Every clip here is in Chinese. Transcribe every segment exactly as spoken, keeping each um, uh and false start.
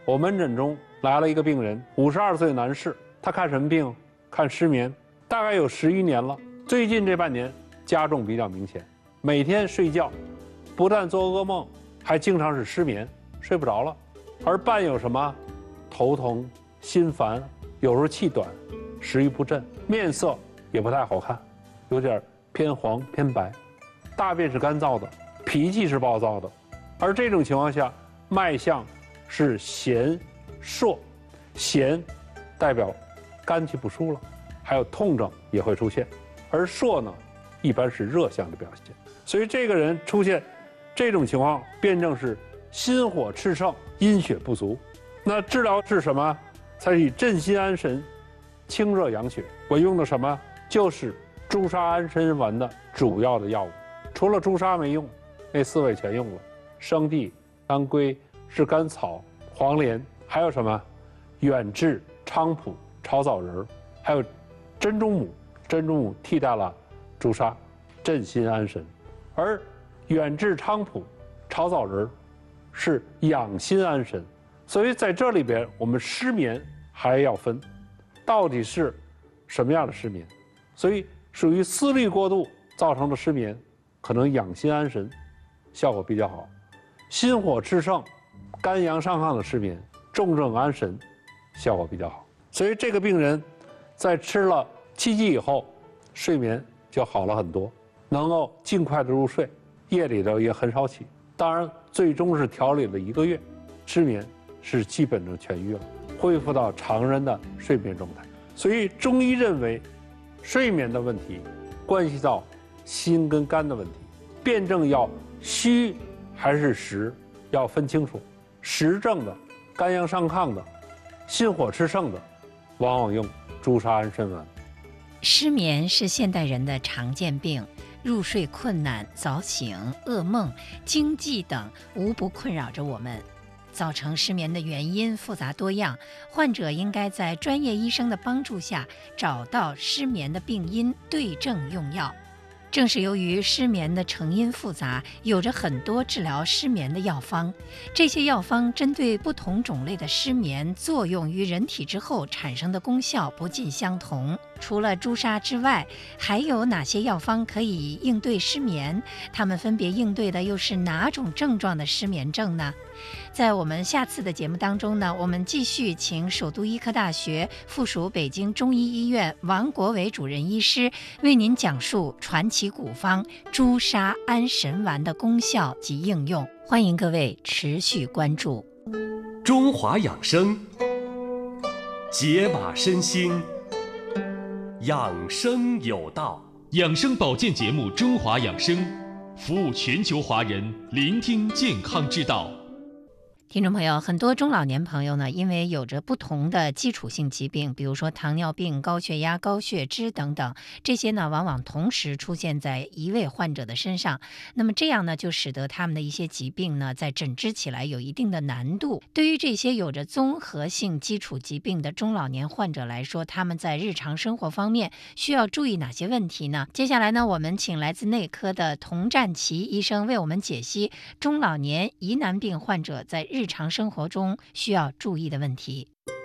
我门诊中来了一个病人，五十二岁男士，他看什么病？看失眠，大概有十一年了。最近这半年加重比较明显，每天睡觉不但做噩梦，还经常是失眠，睡不着了，而伴有什么头疼、心烦，有时候气短，食欲不振，面色也不太好看，有点偏黄偏白，大便是干燥的，脾气是暴躁的。而这种情况下，脉象是弦硕，弦代表肝气不舒了，还有痛症也会出现，而硕呢，一般是热象的表现。所以这个人出现这种情况，辩证是心火炽盛，阴血不足。那治疗是什么？才以镇心安神、清热养血。我用的什么？就是朱砂安神丸的主要的药物。除了朱砂没用，那四味全用了：生地、当归、炙甘草、黄连，还有什么？远志、菖蒲、炒枣仁，还有珍珠母。珍珠母替代了朱砂，镇心安神。而远志、菖蒲、炒枣仁是养心安神。所以在这里边，我们失眠还要分，到底是什么样的失眠？所以属于思虑过度造成的失眠，可能养心安神效果比较好；心火炽盛、肝阳上亢的失眠，重症安神效果比较好。所以这个病人在吃了七剂以后，睡眠就好了很多，能够尽快的入睡，夜里头也很少起。当然，最终是调理了一个月，失眠是基本上痊愈了，恢复到常人的睡眠状态。所以中医认为，睡眠的问题关系到心跟肝的问题，辩证要虚还是实，要分清楚。实症的、肝阳上亢的、心火炽盛的，往往用朱砂安神丸。 失眠是现代人的常见病，入睡困难、早醒、噩梦、惊悸等无不困扰着我们。造成失眠的原因复杂多样，患者应该在专业医生的帮助下找到失眠的病因，对症用药。正是由于失眠的成因复杂，有着很多治疗失眠的药方。这些药方针对不同种类的失眠，作用于人体之后产生的功效不尽相同。除了朱砂之外，还有哪些药方可以应对失眠？它们分别应对的又是哪种症状的失眠症呢？在我们下次的节目当中呢，我们继续请首都医科大学附属北京中医医院王国伟主任医师为您讲述传奇古方朱砂安神丸的功效及应用。欢迎各位持续关注中华养生，解码身心，养生有道。 养生保健节目《中华养生》，服务全球华人，聆听健康之道。 听众朋友，很多中老年朋友呢，因为有着不同的基础性疾病，比如说糖尿病、高血压、高血脂等等，这些呢往往同时出现在一位患者的身上。那么这样呢，就使得他们的一些疾病呢，在诊治起来有一定的难度。对于这些有着综合性基础疾病的中老年患者来说，他们在日常生活方面需要注意哪些问题呢？接下来呢，我们请来自内科的童占奇医生为我们解析中老年疑难病患者在日日常生活中需要注意的问题。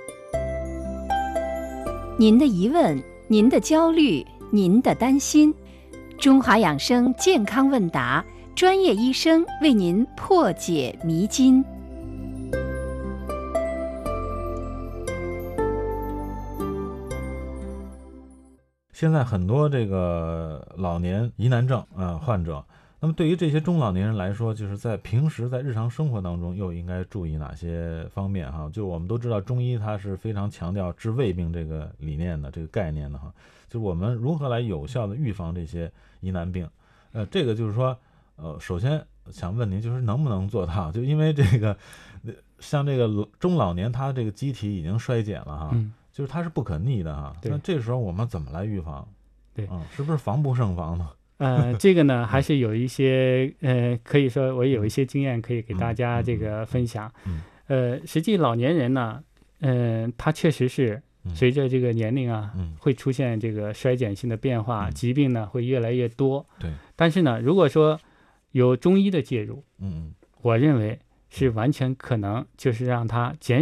您的疑问，您的焦虑，您的担心，中华养生健康问答，专业医生为您破解迷津。 现在很多这个老年疑难症啊、呃、患者，那么对于这些中老年人来说，就是在平时在日常生活当中又应该注意哪些方面哈？就我们都知道中医它是非常强调治未病这个理念的，这个概念的哈。就是我们如何来有效的预防这些疑难病？呃，这个就是说，呃，首先想问您，就是能不能做到？就因为这个，像这个中老年，他这个机体已经衰减了哈。嗯，就是它是不可逆的哈。那这时候我们怎么来预防？ 对， 嗯，是不是防不胜防呢？ 呃，这个呢，还是有一些呃，可以说我有一些经验可以给大家这个分享。嗯，呃，实际老年人呢，嗯、呃，他确实是随着这个年龄啊，嗯、会出现这个衰减性的变化，嗯、疾病呢会越来越多。 对， 但是呢，如果说有中医的介入， 嗯， 我认为是完全可能就是让他减